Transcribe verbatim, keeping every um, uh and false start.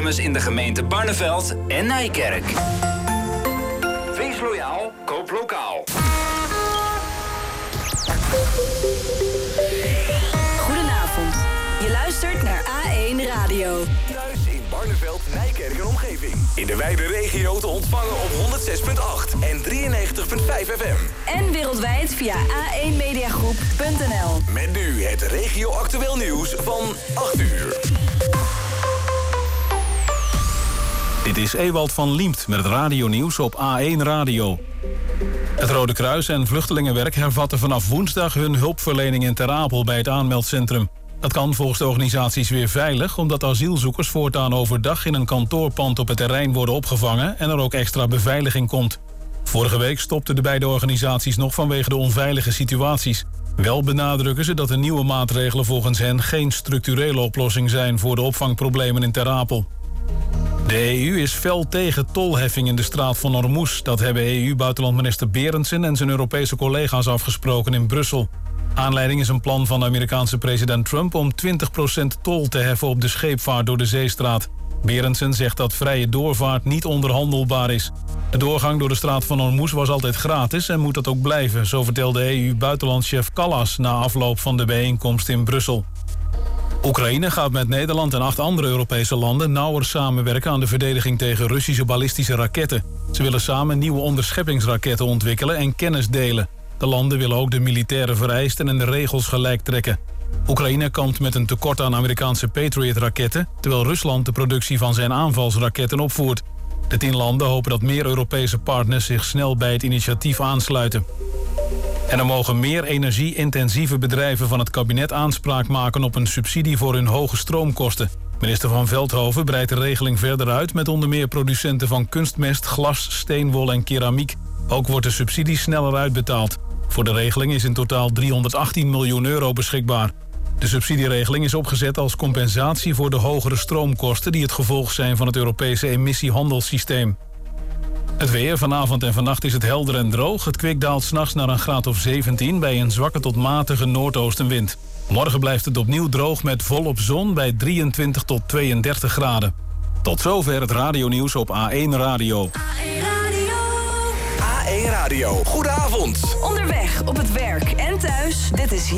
ondernemers in de gemeente Barneveld en Nijkerk. Wees loyaal, koop lokaal. Goedenavond. Je luistert naar A één Radio. Thuis in Barneveld, Nijkerk en omgeving. In de wijde regio te ontvangen op honderd zes komma acht en drieënnegentig komma vijf F M. En wereldwijd via a één mediagroep punt n l. Met nu het regio-actueel nieuws van acht uur. Dit is Ewald van Liemt met het radionieuws op A één Radio. Het Rode Kruis en Vluchtelingenwerk hervatten vanaf woensdag hun hulpverlening in Ter Apel bij het aanmeldcentrum. Dat kan volgens de organisaties weer veilig, omdat asielzoekers voortaan overdag in een kantoorpand op het terrein worden opgevangen en er ook extra beveiliging komt. Vorige week stopten de beide organisaties nog vanwege de onveilige situaties. Wel benadrukken ze dat de nieuwe maatregelen volgens hen geen structurele oplossing zijn voor de opvangproblemen in Ter Apel. De E U is fel tegen tolheffing in de straat van Ormuz. Dat hebben E U-buitenlandminister Berendsen en zijn Europese collega's afgesproken in Brussel. Aanleiding is een plan van de Amerikaanse president Trump om twintig procent tol te heffen op de scheepvaart door de zeestraat. Berendsen zegt dat vrije doorvaart niet onderhandelbaar is. De doorgang door de straat van Ormuz was altijd gratis en moet dat ook blijven, zo vertelde E U-buitenlandchef Kallas na afloop van de bijeenkomst in Brussel. Oekraïne gaat met Nederland en acht andere Europese landen nauwer samenwerken aan de verdediging tegen Russische ballistische raketten. Ze willen samen nieuwe onderscheppingsraketten ontwikkelen en kennis delen. De landen willen ook de militaire vereisten en de regels gelijk trekken. Oekraïne kampt met een tekort aan Amerikaanse Patriot-raketten, terwijl Rusland de productie van zijn aanvalsraketten opvoert. De tien landen hopen dat meer Europese partners zich snel bij het initiatief aansluiten. En er mogen meer energie-intensieve bedrijven van het kabinet aanspraak maken op een subsidie voor hun hoge stroomkosten. Minister Van Veldhoven breidt de regeling verder uit met onder meer producenten van kunstmest, glas, steenwol en keramiek. Ook wordt de subsidie sneller uitbetaald. Voor de regeling is in totaal driehonderdachttien miljoen euro beschikbaar. De subsidieregeling is opgezet als compensatie voor de hogere stroomkosten die het gevolg zijn van het Europese emissiehandelssysteem. Het weer. Vanavond en vannacht is het helder en droog. Het kwik daalt 's nachts naar een graad of zeventien bij een zwakke tot matige noordoostenwind. Morgen blijft het opnieuw droog met volop zon bij drieëntwintig tot tweeëndertig graden. Tot zover het radionieuws op A één Radio. A één Radio. Goedenavond. Onderweg, op het werk en thuis. Dit is